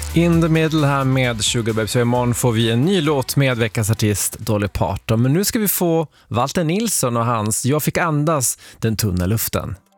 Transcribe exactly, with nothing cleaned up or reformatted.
In the middle här med Sugar Babes. Så imorgon får vi en ny låt med veckans artist Dolly Parton. Men nu ska vi få Walter Nilsson och hans Jag fick andas den tunna luften.